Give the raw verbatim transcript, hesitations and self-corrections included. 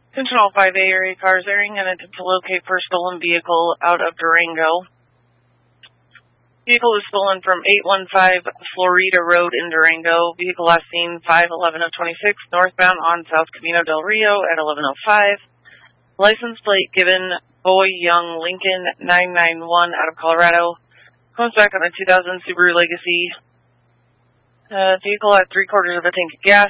Attention all five A area cars airing and attempt to locate first stolen vehicle out of Durango. Vehicle was stolen from eight one five Florida Road in Durango. Vehicle last seen five eleven of twenty-six northbound on South Camino del Rio at eleven oh five. License plate given Boy Young Lincoln nine nine one out of Colorado. Comes back on a two thousand Subaru Legacy. Uh, vehicle had three quarters of a tank of gas.